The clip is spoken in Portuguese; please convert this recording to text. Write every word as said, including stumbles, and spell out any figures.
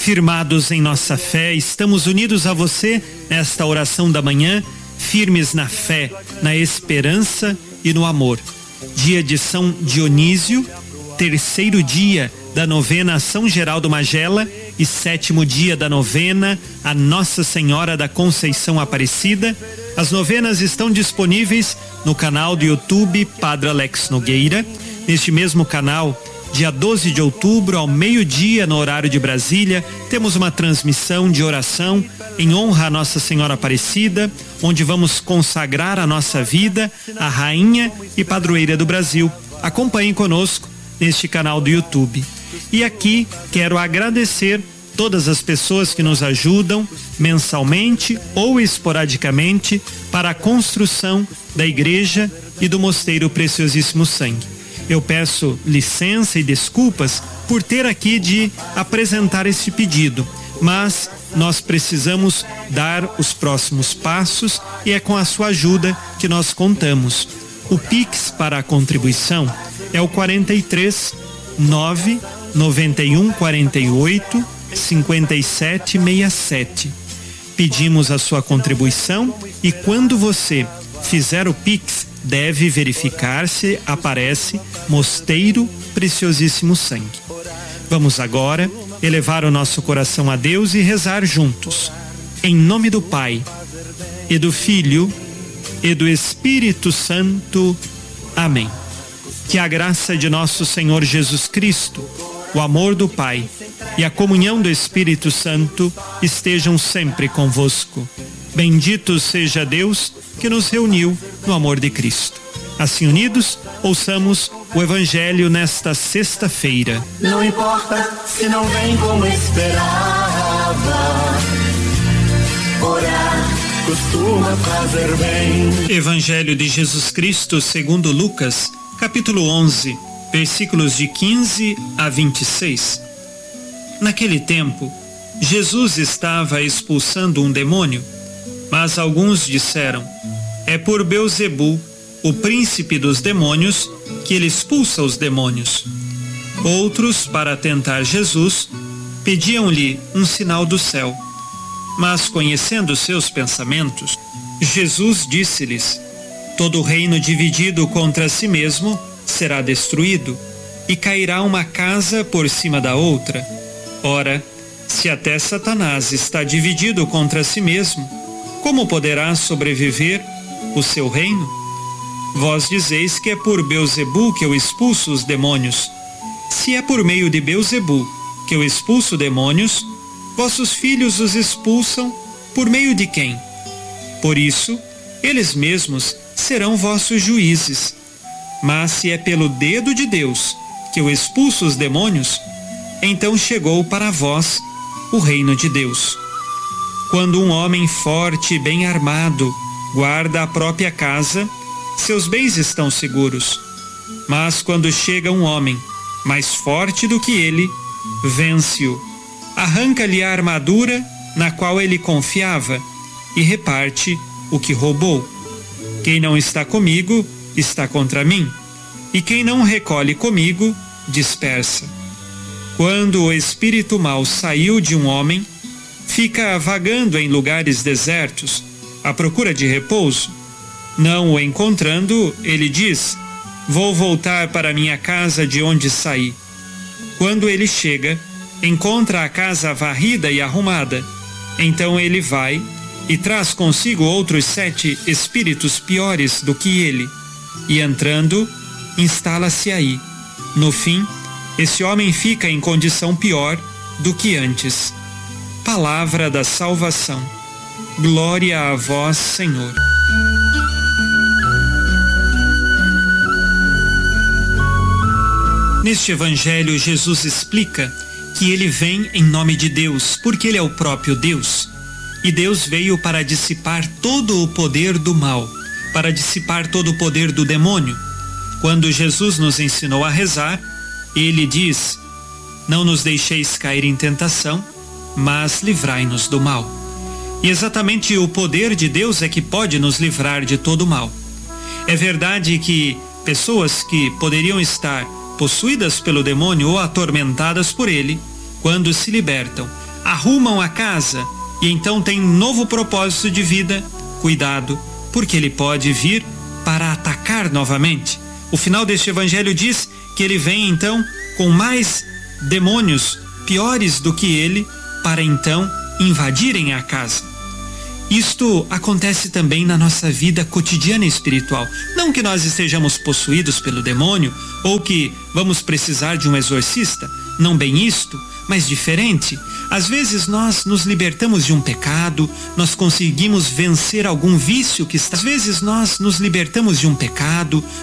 Firmados em nossa fé, estamos unidos a você nesta oração da manhã, firmes na fé, na esperança e no amor. Dia de São Dionísio, terceiro dia da novena São Geraldo Magela e sétimo dia da novena a Nossa Senhora da Conceição Aparecida. As novenas estão disponíveis no canal do YouTube Padre Alex Nogueira. Neste mesmo canal, dia doze de outubro, ao meio-dia, no horário de Brasília, temos uma transmissão de oração em honra a Nossa Senhora Aparecida, onde vamos consagrar a nossa vida à Rainha e Padroeira do Brasil. Acompanhem conosco neste canal do YouTube. E aqui quero agradecer todas as pessoas que nos ajudam mensalmente ou esporadicamente para a construção da igreja e do Mosteiro Preciosíssimo Sangue. Eu peço licença e desculpas por ter aqui de apresentar esse pedido, mas nós precisamos dar os próximos passos e é com a sua ajuda que nós contamos. O Pix para a contribuição é o quarenta e três, nove, noventa e um, quarenta e oito, cinquenta e sete, sessenta e sete. Pedimos a sua contribuição e quando você fizer o Pix, deve verificar se aparece Mosteiro Preciosíssimo Sangue. Vamos agora elevar o nosso coração a Deus e rezar juntos. Em nome do Pai, e do Filho, e do Espírito Santo. Amém. Que a graça de nosso Senhor Jesus Cristo, o amor do Pai e a comunhão do Espírito Santo estejam sempre convosco. Bendito seja Deus que nos reuniu no amor de Cristo. Assim unidos, ouçamos o Evangelho nesta sexta-feira. Não importa se não vem como esperava, orar costuma fazer bem. Evangelho de Jesus Cristo segundo Lucas, capítulo onze, versículos de quinze a vinte e seis. Naquele tempo, Jesus estava expulsando um demônio, mas alguns disseram: é por Beelzebu, o príncipe dos demônios, que ele expulsa os demônios. Outros, para tentar Jesus, pediam-lhe um sinal do céu. Mas, conhecendo seus pensamentos, Jesus disse-lhes: todo reino dividido contra si mesmo será destruído, e cairá uma casa por cima da outra. Ora, se até Satanás está dividido contra si mesmo, como poderá sobreviver o seu reino? Vós dizeis que é por Beelzebu que eu expulso os demônios. Se é por meio de Beelzebu que eu expulso demônios, vossos filhos os expulsam por meio de quem? Por isso, eles mesmos serão vossos juízes. Mas se é pelo dedo de Deus que eu expulso os demônios, então chegou para vós o reino de Deus. Quando um homem forte e bem armado guarda a própria casa, seus bens estão seguros. Mas quando chega um homem mais forte do que ele, vence-o, arranca-lhe a armadura na qual ele confiava e reparte o que roubou. Quem não está comigo, está contra mim, e quem não recolhe comigo, dispersa. Quando o espírito mau saiu de um homem, fica vagando em lugares desertos, à procura de repouso. Não o encontrando, ele diz: vou voltar para minha casa de onde saí. Quando ele chega, encontra a casa varrida e arrumada. Então ele vai e traz consigo outros sete espíritos piores do que ele, e entrando, instala-se aí. No fim, esse homem fica em condição pior do que antes. Palavra da salvação. Glória a vós, Senhor. Neste Evangelho, Jesus explica que ele vem em nome de Deus, porque ele é o próprio Deus. E Deus veio para dissipar todo o poder do mal, para dissipar todo o poder do demônio. Quando Jesus nos ensinou a rezar, ele diz: não nos deixeis cair em tentação, mas livrai-nos do mal. E exatamente o poder de Deus é que pode nos livrar de todo o mal. É verdade que pessoas que poderiam estar possuídas pelo demônio ou atormentadas por ele, quando se libertam, arrumam a casa e então têm um novo propósito de vida, cuidado, porque ele pode vir para atacar novamente. O final deste evangelho diz que ele vem então com mais demônios piores do que ele para então invadirem a casa. Isto acontece também na nossa vida cotidiana e espiritual. Não que nós estejamos possuídos pelo demônio ou que vamos precisar de um exorcista, não bem isto, mas diferente. Às vezes nós nos libertamos de um pecado, nós conseguimos vencer algum vício que está. Às vezes nós nos libertamos de um pecado,